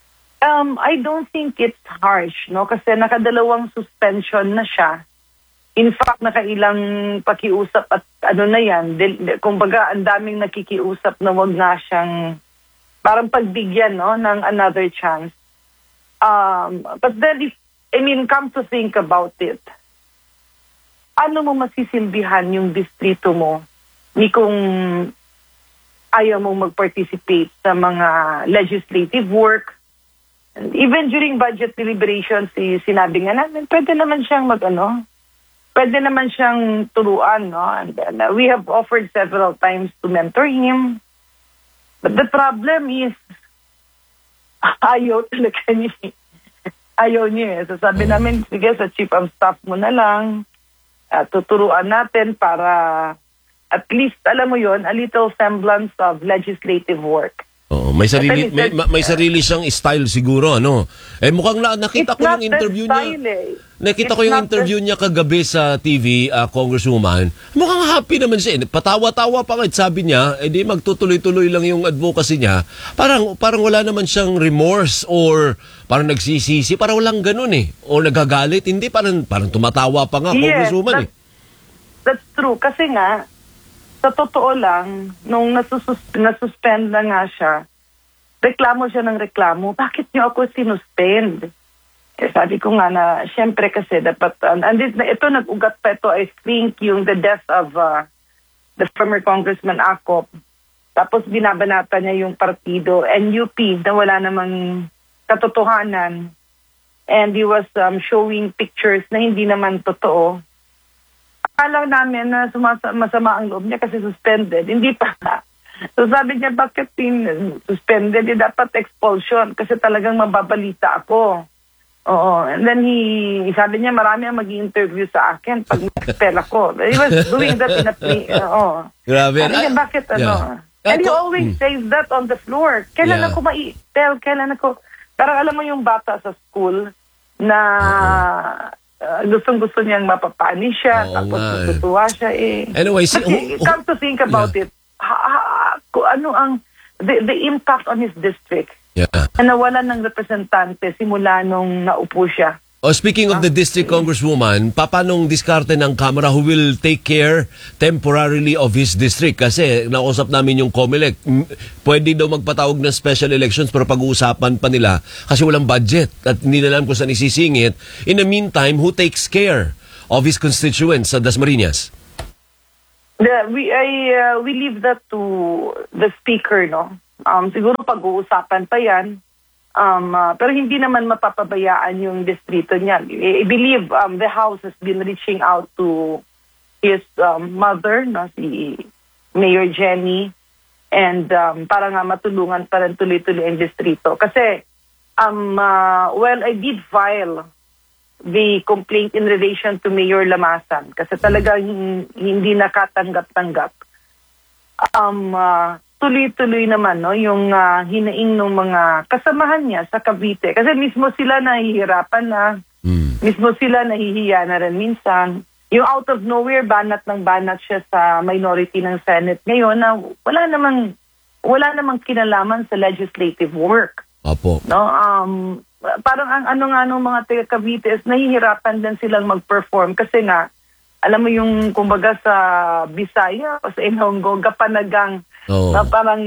I don't think it's harsh, no? Kasi nakadalawang suspension na siya In fact, nakailang pakiusap at ano na yan, kumbaga ang daming nakikiusap na wag na siyang parang pagbigyan ng another chance. But then, come to think about it, ano mo masisilbihan yung distrito mo ni kung ayaw mong mag-participate sa mga legislative work. And even during budget deliberations, sinabi nga namin, pwede naman siyang pwede naman siyang turuan, no? And then, we have offered several times to mentor him. But the problem is, ayaw talaga niya. Ayaw niya. So sabi namin, sige, sa chief of staff mo na lang, tuturuan natin para at least, alam mo yon, a little semblance of legislative work. Oh, may sarili siyang style siguro, ano? Mukhang nakita ko yung interview niya. Nakita ko yung interview niya kagabi sa TV, Congresswoman. Mukhang happy naman siya. Patawa-tawa pa kahit sabi niya, di magtutuloy-tuloy lang yung advocacy niya. Parang wala naman siyang remorse or parang nagsisisi, parang walang ganun o nagagalit. Hindi, parang tumatawa pa nga, Congresswoman. That's true. Kasi nga, sa totoo lang, nung nasuspend na nga siya, reklamo siya ng reklamo, bakit niyo ako sinuspend? Sabi ko nga na, syempre kasi dapat, ito nag-ugat pa ito, I think, yung the death of the former Congressman Acop. Tapos binabanata niya yung partido, NUP, na wala namang katotohanan. And he was showing pictures na hindi naman totoo. Akala namin na masama ang loob niya kasi suspended. Hindi pa. So sabi niya, bakit suspended? Dapat expulsion kasi talagang mababalita ako. Oo. And then sabi niya, marami ang mag-i-interview sa akin pag na-expel ako. He was doing that in a play. Grabe. Sabi niya, bakit And he always says that on the floor. Kailan ako ma-expel? Kailan ako... Parang alam mo yung bata sa school na... gustong-gusto niyang mapapani siya, tapos tutuwa siya Anyway, come to think about it, ano ang the impact on his district na nawalan ng representante simula nung naupo siya. Speaking of the district congresswoman, papanong diskarte ng Kamara who will take care temporarily of his district? Kasi nakusap namin yung COMELEC, pwede daw magpatawag ng special elections pero pag-uusapan pa nila kasi walang budget at hindi na alam kung saan isisingit. In the meantime, who takes care of his constituents sa Dasmariñas? We leave that to the speaker, no? Siguro pag-uusapan pa yan. Pero hindi naman mapapabayaan yung distrito niya. I believe the House has been reaching out to his mother, si Mayor Jenny, and para nga matulungan pa rin tuloy-tuloy ang distrito. Kasi, I did file the complaint in relation to Mayor Lamasan kasi talagang hindi nakatanggap-tanggap. Tuloy-tuloy naman yung hinaing ng mga kasamahan niya sa Cavite. Kasi mismo sila nahihirapan na, mismo sila nahihiya na rin minsan. Yung out of nowhere, banat siya sa minority ng Senate ngayon na wala namang kinalaman sa legislative work. Apo. No, parang ang mga taga Cavite is nahihirapan din silang mag-perform kasi nga, alam mo yung kumbaga sa Bisaya o sa Ilonggo, kapanagang na parang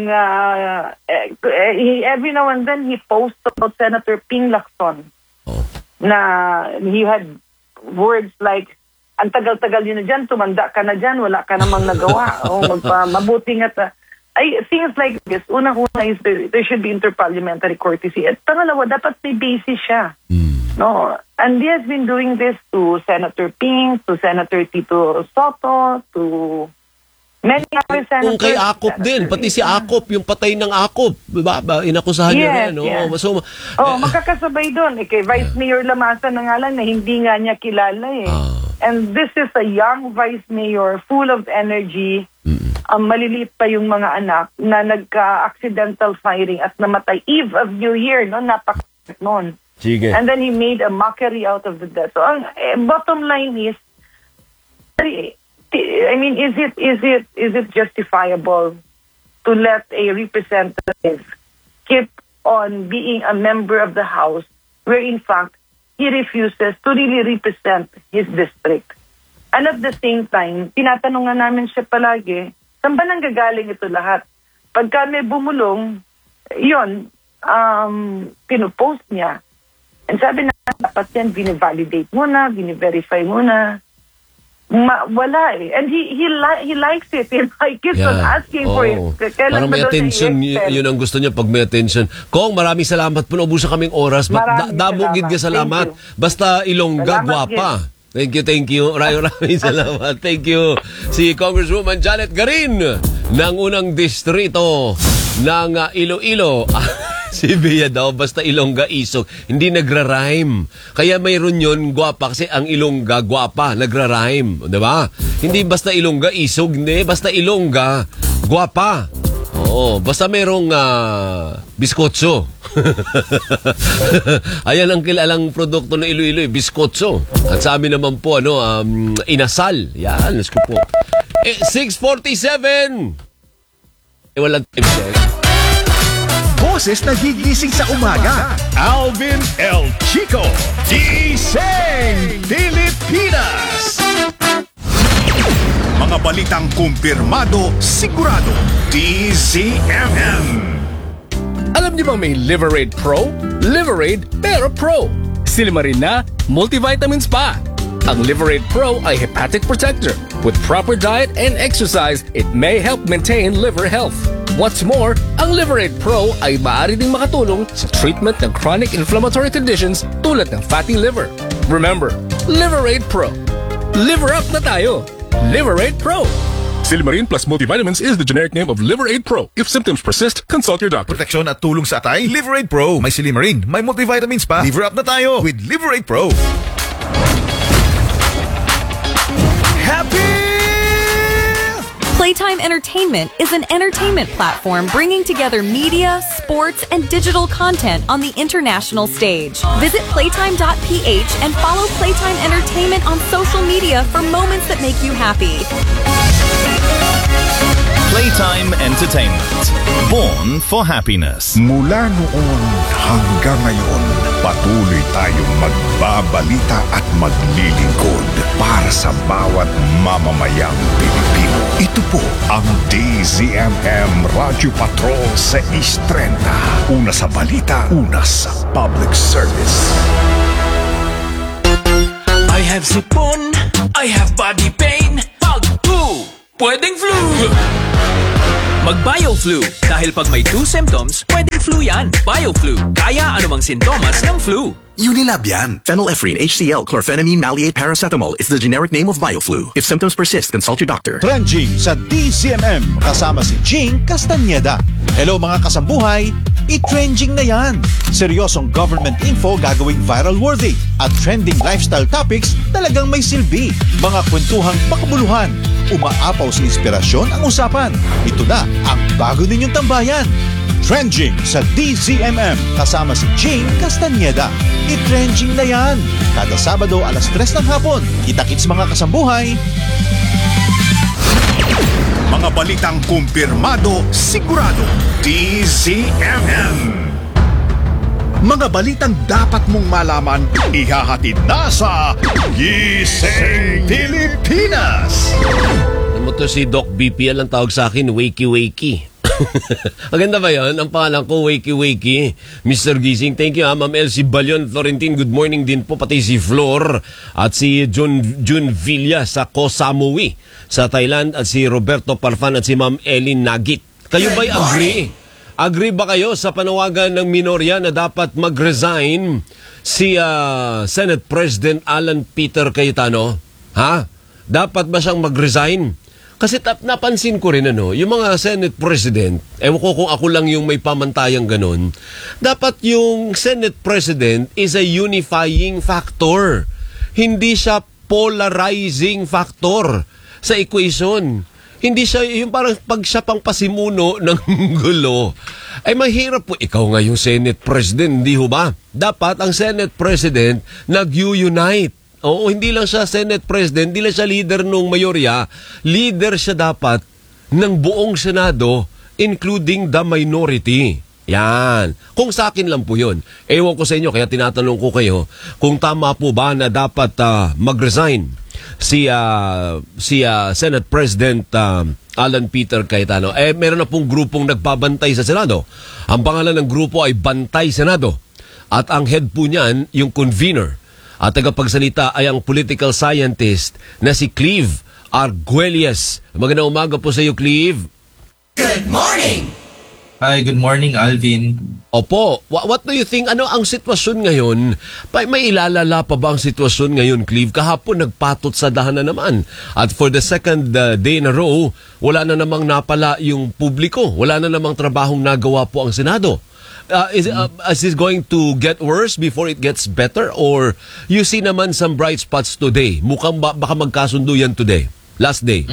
every now and then he posts about Senator Ping Lacson na he had words like ang tagal-tagal yun na dyan, tumanda ka na dyan, wala ka namang nagawa mabuti nga things like this. Unang-una is there should be interparliamentary courtesy at pangalawa, dapat may basis siya. No, and he has been doing this to Senator Ping, to Senator Tito Soto, to many other senators. Kung kay Acop din, pati si Acop, yung patay ng Acop, diba? Inakusahan niya rin. Makakasabay doon. Kay Vice Mayor Lamasan na nga lang na hindi nga niya kilala And this is a young Vice Mayor, full of energy. Maliliit pa yung mga anak na nagka-accidental firing at namatay eve of New Year, napakasakit noon. Sige. And then he made a mockery out of the death. So, bottom line is, I mean, is it justifiable to let a representative keep on being a member of the House where in fact he refuses to really represent his district? And at the same time, tinatanong nga namin siya palagi, saan ba nanggagaling ito lahat? Pagka may bumulong, yun, pinupost niya. And sabi na, dapat yan, bine-validate muna, bine-verify muna. Wala eh. And he likes it. He keeps on asking for it. Parang may attention, yun ang gusto niya pag may attention. Kong, maraming salamat po. Naubusan kaming oras. Damugid ka salamat. Basta Ilongga, gwapa. Thank you. Maraming salamat. Thank you. Si Congresswoman Janet Garin ng unang distrito ng Iloilo. Si Bea daw, basta Ilongga isog. Hindi nagra-rhyme. Kaya mayroon yun, gwapa, kasi ang Ilongga, gwapa, nagra-rhyme. Diba? Hindi basta Ilongga isog, hindi. Basta Ilongga, gwapa. Oo, basta mayroong biskotso. Ayan ang kilalang produkto ng Iloilo, biskotso. At sa amin naman po, inasal. Yan, let's go po. 6:47. Walang time check. Boses na gigising sa umaga. Alvin El Chico. Gising Pilipinas. Mga balitang kumpirmado, sigurado. DZMM. Alam niyo bang may Liverade Pro? Liverade pero Pro. Silima rin na multivitamins pa. Ang Liverade Pro ay hepatic protector. With proper diet and exercise, it may help maintain liver health. What's more, ang Liverade Pro ay maaari ding makatulong sa treatment ng chronic inflammatory conditions tulad ng fatty liver. Remember, Liverade Pro. Liver up na tayo. Liverade Pro. Silimarin plus multivitamins is the generic name of Liverade Pro. If symptoms persist, consult your doctor. Proteksyon at tulong sa atay, Liverade Pro. May Silimarin, may multivitamins pa. Liver up na tayo with Liverade Pro. Playtime Entertainment is an entertainment platform bringing together media, sports, and digital content on the international stage. Visit playtime.ph and follow Playtime Entertainment on social media for moments that make you happy. Playtime Entertainment. Born for happiness. Mula noon hanggang ngayon, patuloy tayong magbabalita at maglilingkod para sa bawat mamamayang Pilipino. Ito po ang DZMM Radio Patrol sa East 30. Una sa balita, una sa public service. I have sipon, I have body pain. Pag flu, pwedeng flu. Mag-BioFlu. Dahil pag may 2 symptoms, pwedeng flu yan. BioFlu. Kaya anumang sintomas ng flu. Unilab yan. Phenylephrine, HCl, chlorphenamine, maleate, paracetamol is the generic name of BioFlu. If symptoms persist, consult your doctor. Trending sa DZMM kasama si Jing Castañeda. Hello mga kasambuhay, i-trending na yan. Seryosong government info gagawing viral worthy at trending lifestyle topics talagang may silbi. Mga kwentuhang pakabuluhan, umaapaw sa inspirasyon ang usapan. Ito na ang bago ninyong tambayan. Trending sa DZMM kasama si Jing Castañeda. I-trending na yan. Kada Sabado alas 3 ng hapon. Kita-kits mga kasambuhay. Mga balitang kumpirmado, sigurado. DZMM. Mga balitang dapat mong malaman, ihahatid na sa Gising Pilipinas. Ano mo to, si Doc BPL ang tawag sa akin, Wakey Wakey. Maganda ba yun? Ang pangalan ko, Wakey Wakey. Mr. Gising, thank you. Ma'am Elsie Balion, Florentine, good morning din po. Pati si Flor at si Jun Villa sa Koh Samui sa Thailand at si Roberto Parfan at si Ma'am Ellie Nagit. Kayo ba'y agree? Agree ba kayo sa panawagan ng minorya na dapat mag-resign si Senate President Alan Peter Cayetano? Ha? Dapat ba siyang mag-resign? Kasi napansin ko rin yung mga Senate President, ewan ko kung ako lang yung may pamantayang ganun, dapat yung Senate President is a unifying factor. Hindi siya polarizing factor sa equation. Hindi siya, yung parang pag siya pang pasimuno ng gulo, ay mahirap po. Ikaw nga yung Senate President, hindi ho ba? Dapat ang Senate President nag-unite. Oo, hindi lang siya Senate President, hindi lang siya leader ng mayorya, leader siya dapat ng buong Senado, including the minority. Yan. Kung sa akin lang po yun. Ewan ko sa inyo, kaya tinatanong ko kayo, kung tama po ba na dapat mag-resign Senate President Alan Peter Cayetano, meron na pong grupong nagbabantay sa Senado. Ang pangalan ng grupo ay Bantay Senado. At ang head po niyan, yung convener at tagapagsalita ay ang political scientist na si Cleve Arguelles. Magandang umaga po sa iyo, Cleve. Good morning! Hi, good morning, Alvin. Opo. What do you think? Ano ang sitwasyon ngayon? May ilalala pa ba ang sitwasyon ngayon, Cleve? Kahapon nagpatot sa dahan na naman. At for the second day in a row, wala na namang napala yung publiko. Wala na namang trabahong nagawa po ang Senado. Is this going to get worse before it gets better? Or you see naman some bright spots today? Mukhang baka magkasundo yan today. Last day.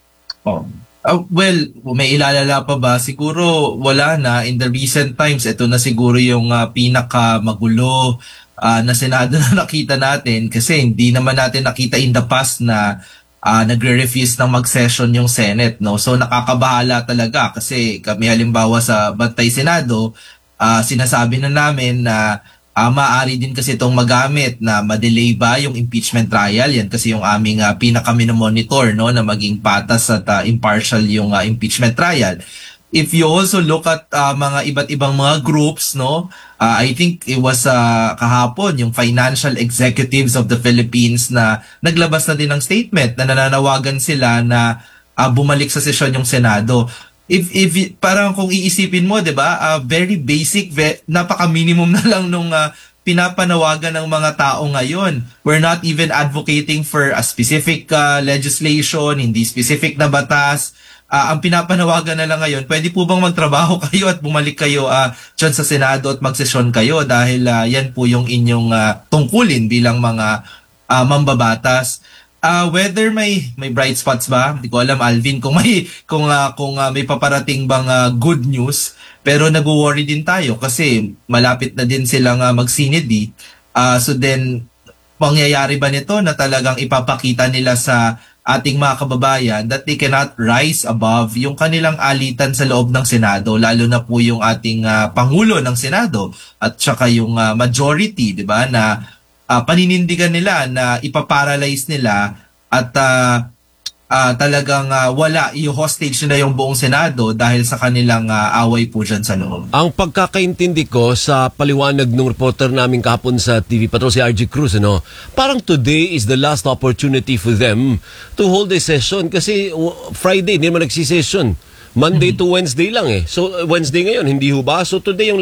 Well, may ilalala pa ba? Siguro wala na. In the recent times, ito na siguro yung pinaka-magulo na Senado na nakita natin kasi hindi naman natin nakita in the past na nagre-refuse ng mag-session yung Senate. No? So nakakabahala talaga kasi kami halimbawa sa Bantay Senado, sinasabi na namin na maaari din kasi itong magamit na ma-delay ba yung impeachment trial. Yan kasi yung aming pinaka-monitor, no, na maging patas at impartial yung impeachment trial. If you also look at mga iba't ibang mga groups, no, I think it was kahapon yung financial executives of the Philippines na naglabas na din ng statement na nananawagan sila na bumalik sa sesyon yung Senado. If parang kung iisipin mo, 'di ba? Very basic, napaka-minimum na lang nung pinapanawagan ng mga tao ngayon. We're not even advocating for a specific legislation, hindi specific na batas. Ang pinapanawagan na lang ngayon, pwede po bang magtrabaho kayo at bumalik kayo dyan sa Senado at magsesyon kayo dahil yan po yung inyong tungkulin bilang mga mambabatas. Whether may bright spots ba? Hindi ko alam, Alvin, kung may paparating bang good news, pero nag-worry din tayo kasi malapit na din silang magsinidi. So then mangyayari ba nito na talagang ipapakita nila sa ating mga kababayan that they cannot rise above yung kanilang alitan sa loob ng Senado, lalo na po yung ating Pangulo ng Senado at saka yung majority, 'di ba, na paninindigan nila na ipaparalyze nila at talagang wala, i-hostage nila yung buong Senado dahil sa kanilang away po dyan sa loob. Ang pagkakaintindi ko sa paliwanag ng reporter namin kahapon sa TV Patrol, si RG Cruz, parang today is the last opportunity for them to hold a session kasi Friday, hindi naman nagsisession. Monday to Wednesday lang So Wednesday ngayon, hindi ho ba? So today yung